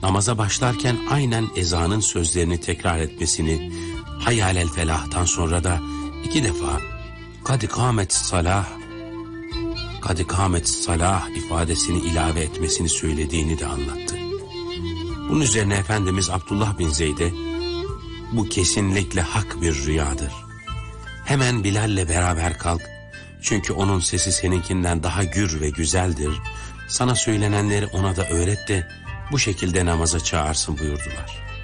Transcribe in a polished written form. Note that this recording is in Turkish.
namaza başlarken aynen ezanın sözlerini tekrar etmesini, Hayalel felah'tan sonra da 2 defa kad kâmet salah, kad kâmet salah ifadesini ilave etmesini söylediğini de anlattı. Bunun üzerine Efendimiz Abdullah bin Zeyd'e bu kesinlikle hak bir rüyadır. Hemen Bilal'le beraber kalk, çünkü onun sesi seninkinden daha gür ve güzeldir. Sana söylenenleri ona da öğret de bu şekilde namaza çağırsın buyurdular.